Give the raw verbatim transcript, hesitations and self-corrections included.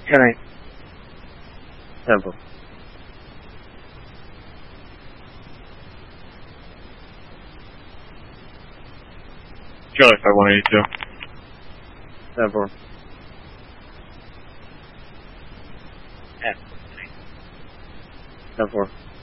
Can I? Temple. Charlie five one eighty-two. Temple. F. Temple.